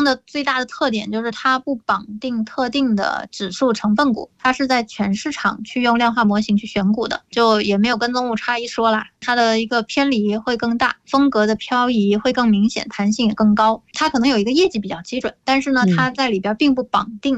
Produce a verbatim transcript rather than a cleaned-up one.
中的最大的特点就是它不绑定特定的指数成分股，它是在全市场去用量化模型去选股的，就也没有跟踪误差一说啦。它的一个偏离会更大，风格的漂移会更明显，弹性也更高。它可能有一个业绩比较基准，但是呢，它在里边并不绑定